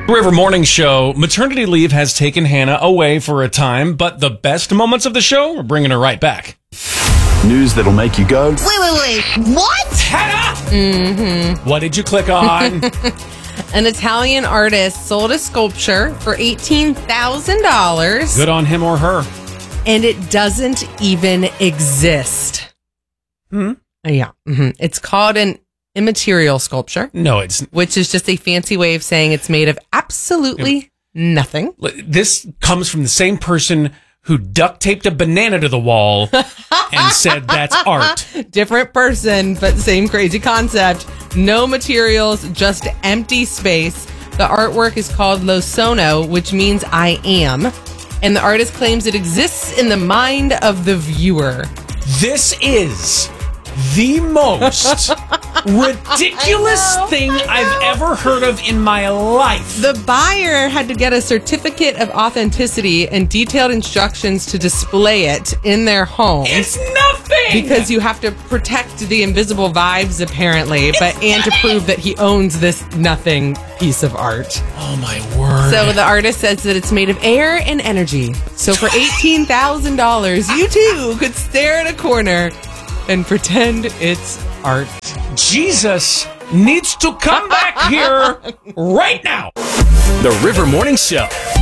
River Morning Show. Maternity leave has taken Hannah away for a time, but the best moments of the show are bringing her right back. News that'll make you go, Wait. What? Hannah! Mm-hmm. What did you click on? An Italian artist sold a sculpture for $18,000. Good on him or her. And it doesn't even exist. Yeah. It's called an immaterial sculpture. No, it's... Which is just a fancy way of saying it's made of absolutely nothing. This comes from the same person who duct taped a banana to the wall and said that's art. Different person, but same crazy concept. No materials, just empty space. The artwork is called Lo Sono, which means I am. And the artist claims it exists in the mind of the viewer. This is the most ridiculous thing I've ever heard of in my life. The buyer had to get a certificate of authenticity and detailed instructions to display it in their home. It's nothing! Because you have to protect the invisible vibes, apparently, and to prove that he owns this nothing piece of art. Oh, my word. So the artist says that it's made of air and energy. So for $18,000, you too could stare at a corner and pretend it's art. Jesus needs to come back here right now. The River Morning Show.